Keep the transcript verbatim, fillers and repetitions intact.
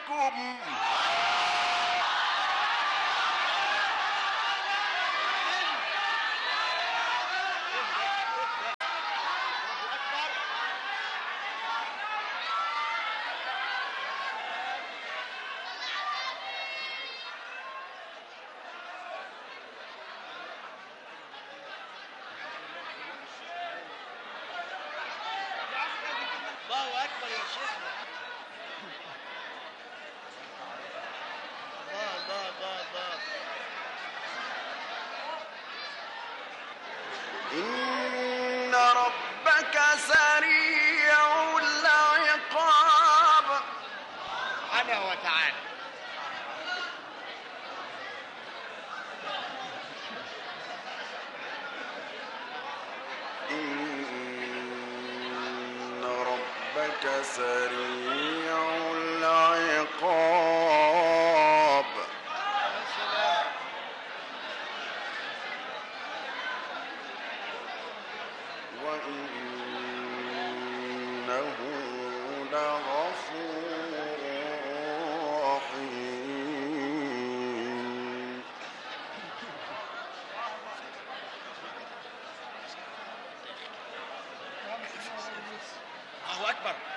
عليكم. الله أكبر يا شيخنا. الله الله الله الله. إن ربك سريع العقاب سبحانه وتعالى. إن ربك سريع العقاب وإنه لغفور رحيم. الله أكبر.